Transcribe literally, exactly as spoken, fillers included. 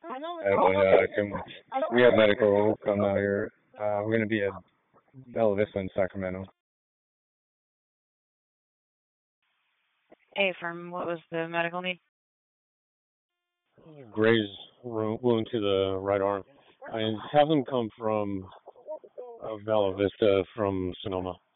Uh, but, uh, can, we have medical come out here. Uh, we're going to be at Bella Vista in Sacramento. Hey, firm, what was the medical need? Grazed wound to the right arm. I have them come from uh, Bella Vista from Sonoma.